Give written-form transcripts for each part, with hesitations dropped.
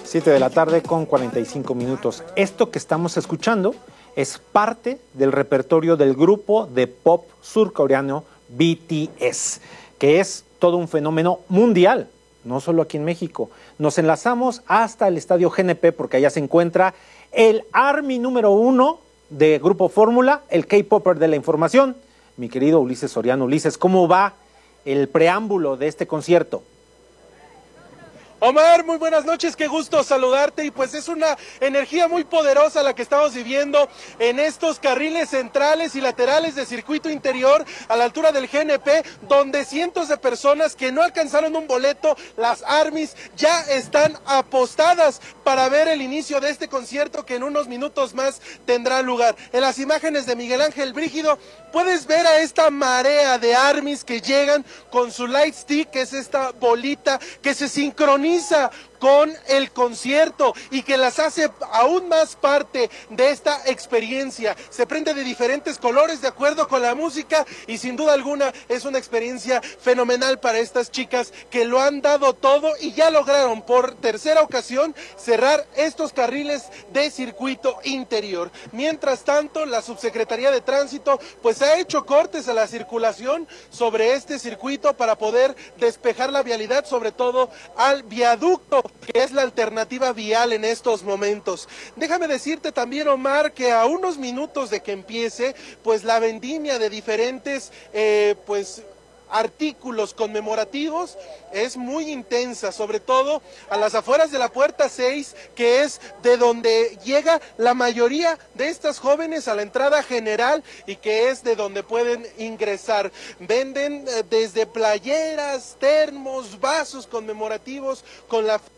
7 de la tarde con 45 minutos. Esto que estamos escuchando es parte del repertorio del grupo de pop surcoreano BTS, que es todo un fenómeno mundial, no solo aquí en México. Nos enlazamos hasta el estadio GNP porque allá se encuentra el ARMY número 1 de Grupo Fórmula, el K-Popper de la información. Mi querido Ulises Soriano. Ulises, ¿cómo va el preámbulo de este concierto? Omar, muy buenas noches, qué gusto saludarte, y pues es una energía muy poderosa la que estamos viviendo en estos carriles centrales y laterales de circuito interior a la altura del GNP, donde cientos de personas que no alcanzaron un boleto, las ARMYs, ya están apostadas para ver el inicio de este concierto que en unos minutos más tendrá lugar. En las imágenes de Miguel Ángel Brígido puedes ver a esta marea de ARMYs que llegan con su light stick, que es esta bolita que se sincroniza con el concierto y que las hace aún más parte de esta experiencia. Se prende de diferentes colores de acuerdo con la música y sin duda alguna es una experiencia fenomenal para estas chicas que lo han dado todo y ya lograron por tercera ocasión cerrar estos carriles de circuito interior. Mientras tanto, la Subsecretaría de Tránsito pues ha hecho cortes a la circulación sobre este circuito para poder despejar la vialidad, sobre todo al viaducto, que es la alternativa vial en estos momentos. Déjame decirte también, Omar, que a unos minutos de que empiece, pues la vendimia de diferentes, artículos conmemorativos es muy intensa, sobre todo a las afueras de la puerta 6, que es de donde llega la mayoría de estas jóvenes a la entrada general y que es de donde pueden ingresar. Venden desde playeras, termos, vasos conmemorativos con la...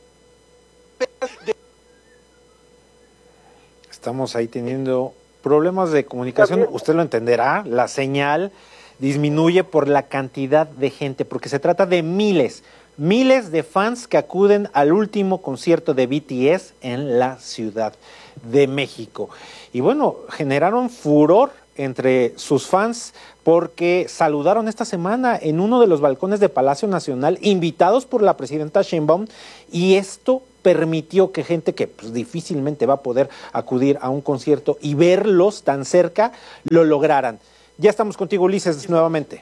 Estamos ahí teniendo problemas de comunicación, usted lo entenderá, la señal disminuye por la cantidad de gente, porque se trata de miles de fans que acuden al último concierto de BTS en la Ciudad de México. Y bueno, generaron furor entre sus fans porque saludaron esta semana en uno de los balcones de Palacio Nacional, invitados por la presidenta Sheinbaum, y esto permitió que gente que pues, difícilmente va a poder acudir a un concierto y verlos tan cerca, lo lograran. Ya estamos contigo, Ulises, nuevamente.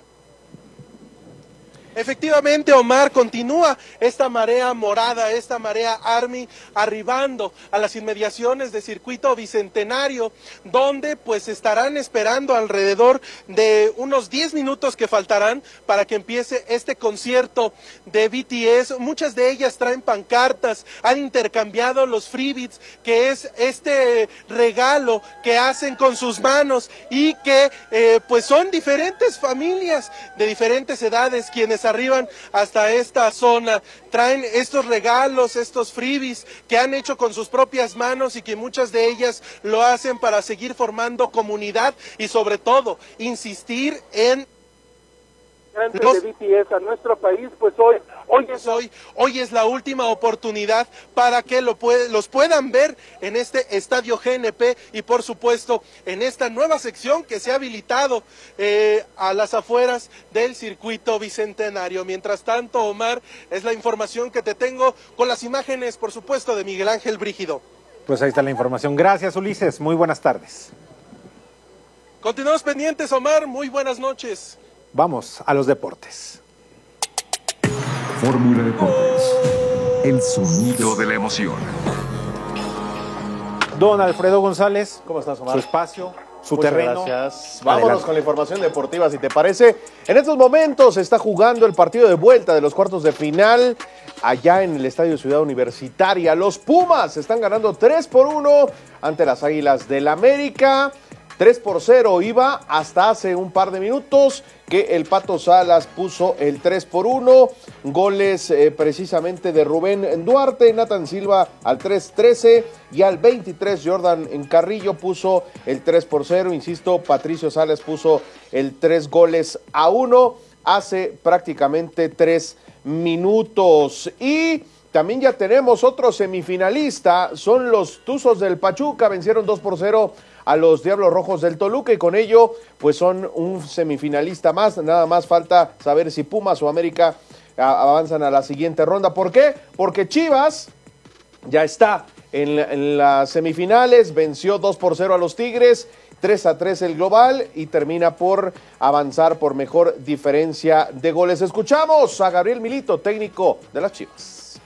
Efectivamente, Omar, continúa esta marea morada, esta marea ARMY arribando a las inmediaciones de Circuito Bicentenario, donde pues estarán esperando alrededor de unos 10 minutos que faltarán para que empiece este concierto de BTS. Muchas de ellas traen pancartas, han intercambiado los freebies, que es este regalo que hacen con sus manos y que pues son diferentes familias de diferentes edades quienes arriban hasta esta zona, traen estos regalos, estos freebies que han hecho con sus propias manos y que muchas de ellas lo hacen para seguir formando comunidad y sobre todo insistir en los de BTS a nuestro país. Pues hoy es la última oportunidad para que los puedan ver en este estadio GNP y por supuesto en esta nueva sección que se ha habilitado a las afueras del circuito bicentenario. Mientras tanto, Omar, es la información que te tengo con las imágenes, por supuesto, de Miguel Ángel Brígido. Pues ahí está la información. Gracias, Ulises. Muy buenas tardes. Continuamos pendientes, Omar. Muy buenas noches. Vamos a los deportes. Fórmula Deportes, el sonido de la emoción. Don Alfredo González, ¿cómo estás, Omar? Su espacio, su Muchas terreno. Gracias. Vámonos con la información deportiva, si te parece. En estos momentos se está jugando el partido de vuelta de los cuartos de final allá en el Estadio Ciudad Universitaria. Los Pumas están ganando 3-1 ante las Águilas del América. 3-0 iba hasta hace un par de minutos que el Pato Salas puso el 3-1, goles precisamente de Rubén Duarte, Nathan Silva al 3-13 y al 23 Jordan Carrillo puso el 3-0, insisto, Patricio Salas puso el 3-1 hace prácticamente 3 minutos. Y también ya tenemos otro semifinalista, son los Tuzos del Pachuca, vencieron 2-0 a los Diablos Rojos del Toluca y con ello pues son un semifinalista más. Nada más falta saber si Pumas o América avanzan a la siguiente ronda. ¿Por qué? Porque Chivas ya está en las semifinales, venció 2-0 a los Tigres, 3-3 el global y termina por avanzar por mejor diferencia de goles. Escuchamos a Gabriel Milito, técnico de las Chivas.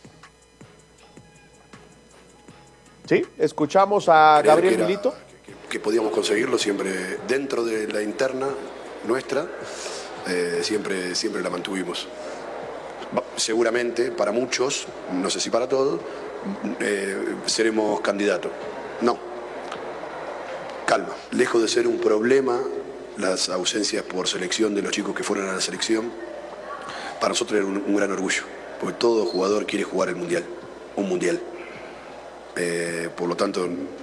Sí, escuchamos a Gabriel Milito. Que podíamos conseguirlo siempre dentro de la interna nuestra, siempre la mantuvimos. Seguramente para muchos, no sé si para todos, seremos candidatos. No. Calma. Lejos de ser un problema las ausencias por selección de los chicos que fueron a la selección, para nosotros era un gran orgullo, porque todo jugador quiere jugar el mundial, un mundial. Por lo tanto,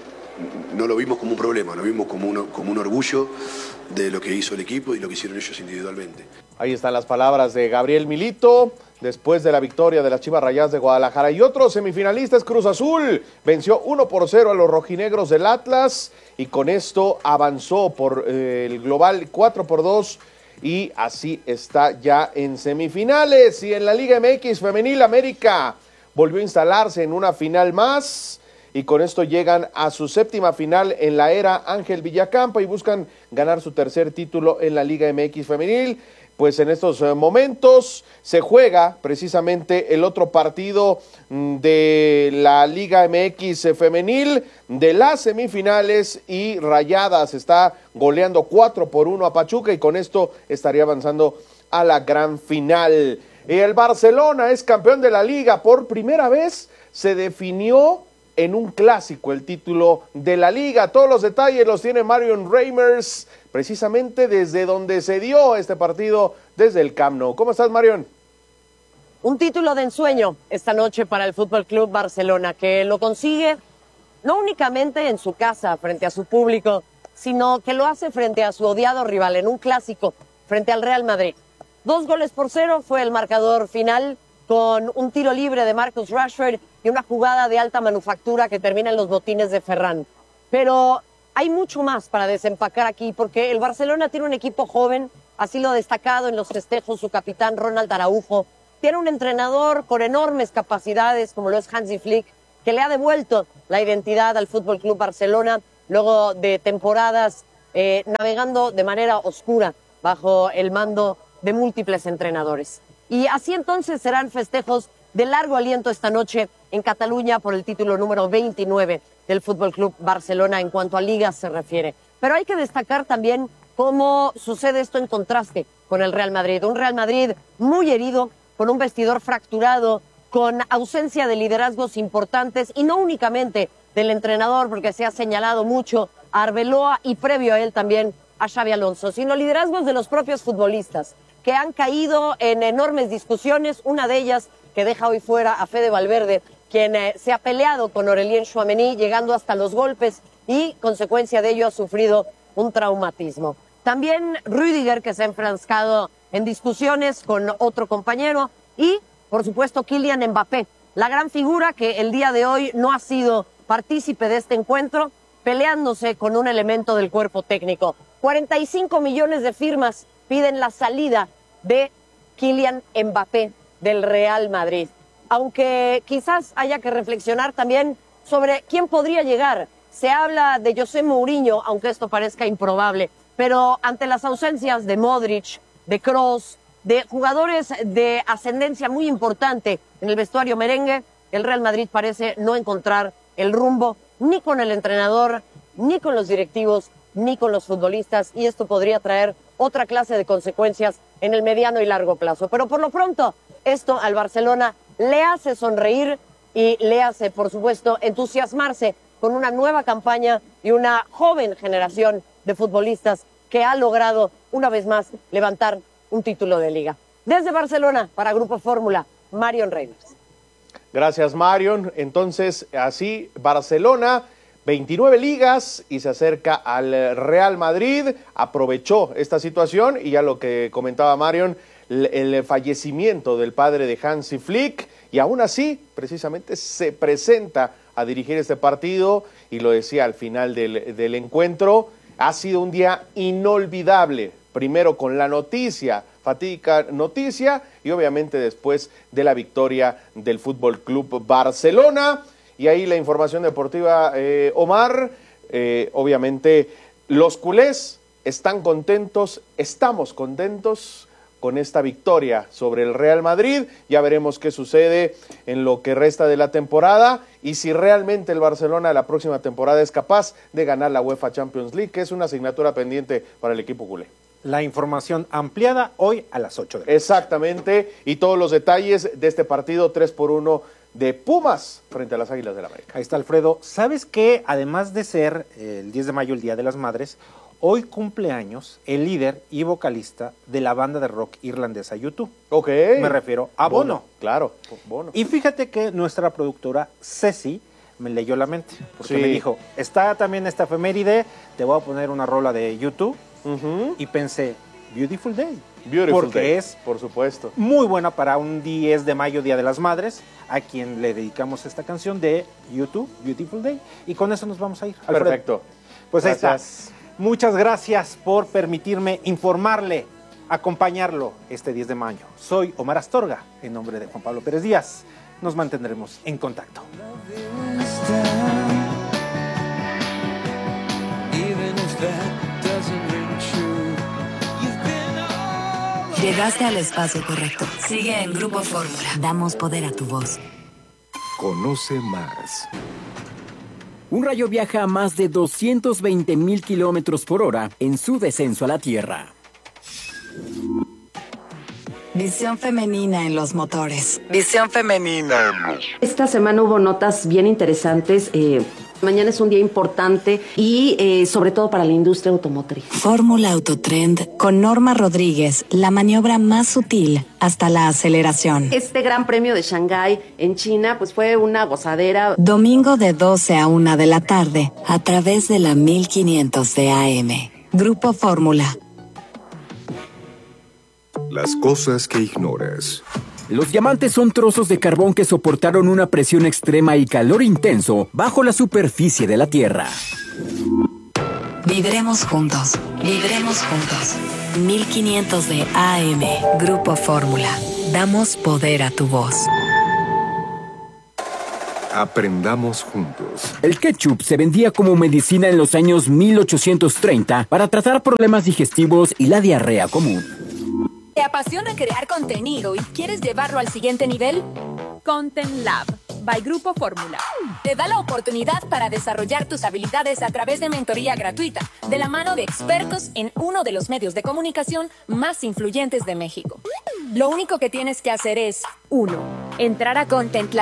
no lo vimos como un problema, lo vimos como un orgullo de lo que hizo el equipo y lo que hicieron ellos individualmente. Ahí están las palabras de Gabriel Milito después de la victoria de las Chivas Rayadas de Guadalajara. Y otro semifinalista es Cruz Azul, venció 1-0 a los rojinegros del Atlas y con esto avanzó por el global 4-2 y así está ya en semifinales. Y en la Liga MX femenil, América volvió a instalarse en una final más y con esto llegan a su séptima final en la era Ángel Villacampa y buscan ganar su tercer título en la Liga MX femenil. Pues en estos momentos se juega precisamente el otro partido de la Liga MX femenil de las semifinales y Rayadas está goleando 4-1 a Pachuca y con esto estaría avanzando a la gran final. El Barcelona es campeón de la Liga, por primera vez se definió en un clásico el título de la Liga. Todos los detalles los tiene Marion Reimers, precisamente desde donde se dio este partido, desde el Camp Nou. ¿Cómo estás, Marion? Un título de ensueño esta noche para el Fútbol Club Barcelona, que lo consigue no únicamente en su casa, frente a su público, sino que lo hace frente a su odiado rival, en un clásico, frente al Real Madrid. 2-0 fue el marcador final, con un tiro libre de Marcus Rashford y una jugada de alta manufactura que termina en los botines de Ferran. Pero hay mucho más para desempacar aquí, porque el Barcelona tiene un equipo joven, así lo ha destacado en los festejos su capitán Ronald Araujo. Tiene un entrenador con enormes capacidades, como lo es Hansi Flick, que le ha devuelto la identidad al Fútbol Club Barcelona luego de temporadas navegando de manera oscura bajo el mando de múltiples entrenadores. Y así entonces serán festejos de largo aliento esta noche en Cataluña por el título número 29 del Fútbol Club Barcelona en cuanto a ligas se refiere. Pero hay que destacar también cómo sucede esto en contraste con el Real Madrid. Un Real Madrid muy herido, con un vestidor fracturado, con ausencia de liderazgos importantes y no únicamente del entrenador, porque se ha señalado mucho a Arbeloa y previo a él también a Xabi Alonso, sino liderazgos de los propios futbolistas, que han caído en enormes discusiones, una de ellas que deja hoy fuera a Fede Valverde, quien se ha peleado con Aurélien Tchouaméni, llegando hasta los golpes y, consecuencia de ello, ha sufrido un traumatismo. También Rüdiger, que se ha enfrascado en discusiones con otro compañero, y, por supuesto, Kylian Mbappé, la gran figura que el día de hoy no ha sido partícipe de este encuentro, peleándose con un elemento del cuerpo técnico. 45 millones de firmas piden la salida de Kylian Mbappé del Real Madrid. Aunque quizás haya que reflexionar también sobre quién podría llegar. Se habla de José Mourinho, aunque esto parezca improbable, pero ante las ausencias de Modric, de Kroos, de jugadores de ascendencia muy importante en el vestuario merengue, el Real Madrid parece no encontrar el rumbo ni con el entrenador, ni con los directivos, ni con los futbolistas, y esto podría traer otra clase de consecuencias en el mediano y largo plazo. Pero por lo pronto, esto al Barcelona le hace sonreír y le hace, por supuesto, entusiasmarse con una nueva campaña y una joven generación de futbolistas que ha logrado, una vez más, levantar un título de liga. Desde Barcelona, para Grupo Fórmula, Marion Reimers. Gracias, Marion. Entonces, así, Barcelona, 29 ligas y se acerca al Real Madrid, aprovechó esta situación y ya lo que comentaba Marion, el fallecimiento del padre de Hansi Flick, y aún así, precisamente, se presenta a dirigir este partido, y lo decía al final del encuentro, ha sido un día inolvidable, primero con la noticia fatídica noticia y obviamente después de la victoria del Fútbol Club Barcelona. Y ahí la información deportiva, Omar, obviamente los culés están contentos, estamos contentos con esta victoria sobre el Real Madrid. Ya veremos qué sucede en lo que resta de la temporada y si realmente el Barcelona la próxima temporada es capaz de ganar la UEFA Champions League, que es una asignatura pendiente para el equipo culé. La información ampliada hoy a las 8 de la noche. Exactamente, y todos los detalles de este partido 3-1 de Pumas frente a las Águilas del América. Ahí está, Alfredo. ¿Sabes qué? Además de ser el 10 de mayo, el Día de las Madres, hoy cumple años el líder y vocalista de la banda de rock irlandesa U2. Ok. Me refiero a Bono. Claro, Bono. Y fíjate que nuestra productora Ceci me leyó la mente, porque Sí. me dijo, está también esta efeméride, te voy a poner una rola de U2, y pensé, Beautiful Day. Beautiful porque Day, es por supuesto. muy buena para un 10 de mayo, Día de las Madres, a quien le dedicamos esta canción de U2, Beautiful Day. Y con eso nos vamos a ir. Alfredo. Perfecto. Pues Gracias. ahí está. Muchas gracias por permitirme informarle, acompañarlo este 10 de mayo. Soy Omar Astorga, en nombre de Juan Pablo Pérez Díaz. Nos mantendremos en contacto. Llegaste al espacio correcto. Sigue en Grupo Fórmula. Damos poder a tu voz. Conoce más. Un rayo viaja a más de 220,000 kilómetros por hora en su descenso a la Tierra. Visión femenina en los motores. Visión femenina. Esta semana hubo notas bien interesantes. Mañana es un día importante y sobre todo para la industria automotriz. Fórmula Autotrend con Norma Rodríguez, la maniobra más sutil hasta la aceleración. Este Gran Premio de Shanghái en China pues fue una gozadera. Domingo de 12 a 1 de la tarde a través de la 1500 de AM. Grupo Fórmula. Las cosas que ignoras. Los diamantes son trozos de carbón que soportaron una presión extrema y calor intenso bajo la superficie de la Tierra. Vibremos juntos. Vibremos juntos. 1500 de AM. Grupo Fórmula. Damos poder a tu voz. Aprendamos juntos. El ketchup se vendía como medicina en los años 1830 para tratar problemas digestivos y la diarrea común. ¿Te apasiona crear contenido y quieres llevarlo al siguiente nivel? Content Lab by Grupo Fórmula te da la oportunidad para desarrollar tus habilidades a través de mentoría gratuita de la mano de expertos en uno de los medios de comunicación más influyentes de México. Lo único que tienes que hacer es 1. Entrar a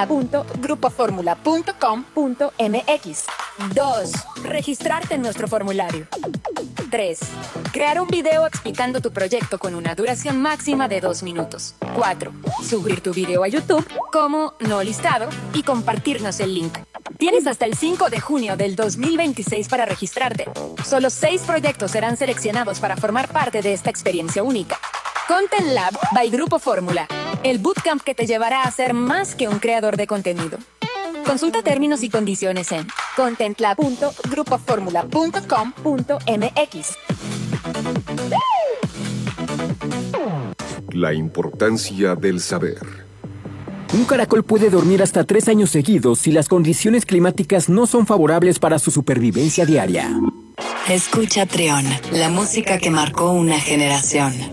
contentlab.grupoformula.com.mx. 2. Registrarte en nuestro formulario. 3. Crear un video explicando tu proyecto con una duración máxima de 2 minutos. 4. Subir tu video a YouTube como no listado y compartirnos el link. Tienes hasta el 5 de junio del 2026 para registrarte. Solo 6 proyectos serán seleccionados para formar parte de esta experiencia única. Content Lab by Grupo Fórmula, el bootcamp que te llevará a ser más que un creador de contenido. Consulta términos y condiciones en contentlab.grupoformula.com.mx. La importancia del saber. Un caracol puede dormir hasta 3 años seguidos si las condiciones climáticas no son favorables para su supervivencia diaria. Escucha Trión, la música que marcó una generación.